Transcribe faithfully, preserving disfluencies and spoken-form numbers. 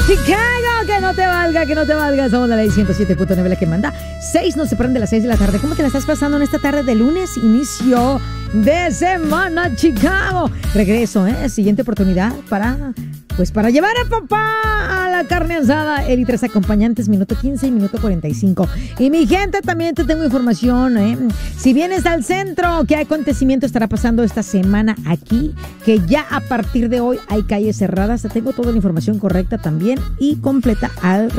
Chicago, que no te valga, que no te valga. Somos la ley ciento siete punto nueve, la que manda. Seis no se prende a las seis de la tarde. ¿Cómo te la estás pasando en esta tarde de lunes? Inicio de semana, Chicago. Regreso, ¿eh? Siguiente oportunidad para... Pues para llevar a papá a la carne asada, Eri, tres acompañantes, minuto quince y minuto cuarenta y cinco. Y mi gente, también te tengo información, ¿eh? Si vienes al centro, ¿qué acontecimiento estará pasando esta semana aquí? Que ya a partir de hoy hay calles cerradas. Te tengo toda la información correcta también y completa al